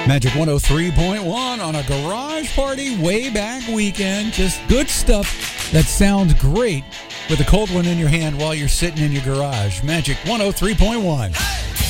Magic 103.1 on a garage party way back weekend. Just good stuff that sounds great with a cold one in your hand while you're sitting in your garage. Magic 103.1.